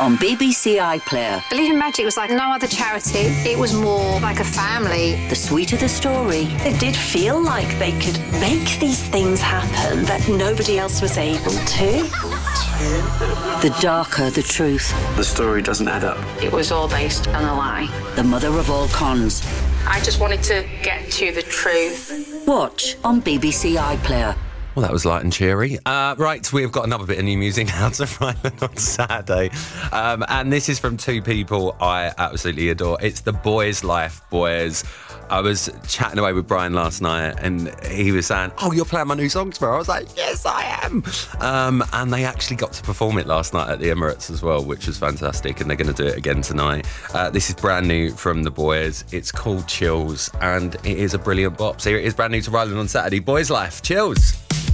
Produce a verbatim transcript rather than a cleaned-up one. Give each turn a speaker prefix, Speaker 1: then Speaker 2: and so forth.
Speaker 1: on B B C iPlayer.
Speaker 2: Believe in Magic was like no other charity. It was more like a family.
Speaker 1: The sweeter the story,
Speaker 3: It did feel like they could make these things happen that nobody else was able to.
Speaker 1: the darker the truth.
Speaker 4: The story doesn't add up.
Speaker 2: It was all based on a lie.
Speaker 1: The mother of all cons.
Speaker 2: I just wanted to get to the truth.
Speaker 1: Watch on B B C iPlayer.
Speaker 5: Well, that was light and cheery. Uh, right, we've got another bit of new music out to Friday on Saturday. Um, and this is from two people I absolutely adore. It's The Boys Life Boys. I was chatting away with Brian last night and he was saying, oh, you're playing my new songs tomorrow. I was like, yes, I am. Um, and they actually got to perform it last night at the Emirates as well, which was fantastic. And they're going to do it again tonight. Uh, this is brand new from The Boys. It's called Chills and it is a brilliant bop. So here it is, brand new to Ryland on Saturday. Boys Life, Chills.